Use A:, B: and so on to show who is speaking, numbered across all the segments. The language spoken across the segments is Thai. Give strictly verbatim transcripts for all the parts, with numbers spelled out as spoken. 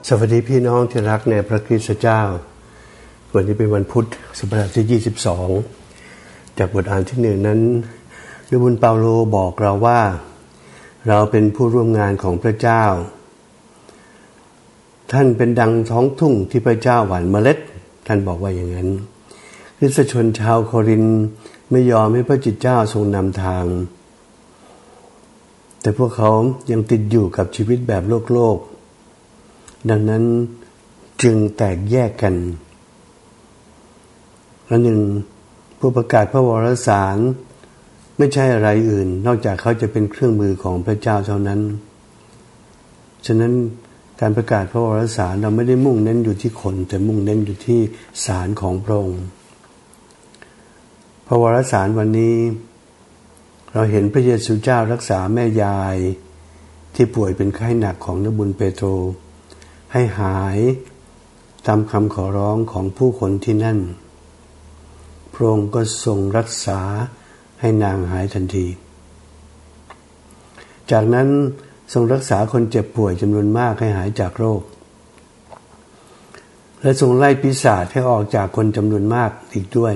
A: สวัสดีพี่น้องที่รักในพระคริสต์เจ้าวันนี้เป็นวันพุธสัปดาห์ที่ยี่สิบสองจากบทอ่านที่หนึ่งนั้นฤบุญเปาโลบอกเราว่าเราเป็นผู้ร่วมงานของพระเจ้าท่านเป็นดังท้องทุ่งที่พระเจ้าหว่านเมล็ดท่านบอกว่าอย่างนั้นคริสตชนชาวโครินธ์ไม่ยอมให้พระจิตเจ้าทรงนำทางแต่พวกเขายังติดอยู่กับชีวิตแบบโลกโลกดังนั้นจึงแตกแยกกันอันหนึ่งผู้ประกาศพระวรสารไม่ใช่อะไรอื่นนอกจากเขาจะเป็นเครื่องมือของพระเจ้าเท่านั้นฉะนั้นการประกาศพระวรสารเราไม่ได้มุ่งเน้นอยู่ที่คนแต่มุ่งเน้นอยู่ที่สารของพระองค์พระวรสารวันนี้เราเห็นพระเยซูเจ้ารักษาแม่ยายที่ป่วยเป็นไข้หนักของนบุญเปโตรให้หายตามคำขอร้องของผู้คนที่นั่นพระองค์ก็ทรงรักษาให้นางหายทันทีจากนั้นทรงรักษาคนเจ็บป่วยจำนวนมากให้หายจากโรคและทรงไล่ปีศาจให้ออกจากคนจำนวนมากอีกด้วย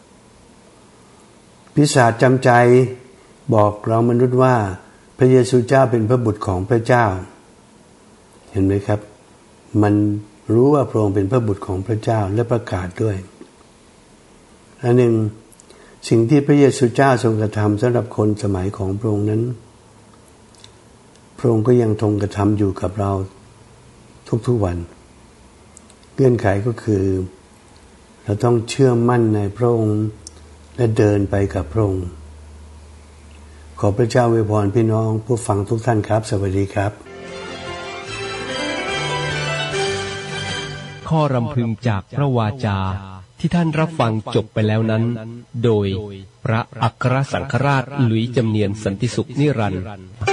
A: ปีศาจจำใจบอกเรามนุษย์ว่าพระเยซูเจ้าเป็นพระบุตรของพระเจ้าเห็นไหมครับมันรู้ว่าพระองค์เป็นพระบุตรของพระเจ้าและประกาศด้วยอันหนึ่งสิ่งที่พระเยซูเจ้าทรงกระทำสำหรับคนสมัยของพระองค์นั้นพระองค์ก็ยังทรงกระทำอยู่กับเราทุกๆวันเงื่อนไขก็คือเราต้องเชื่อมั่นในพระองค์และเดินไปกับพระองค์ขอพระเจ้าอวยพรพี่น้องผู้ฟังทุกท่านครับสวัสดีครับ
B: ข้อรำพึงจากพระวาจาที่ท่านรับฟังจบไปแล้วนั้นโดยพระอัครสังฆราชหลุยส์จำเนียนสันติสุขนิรันดร์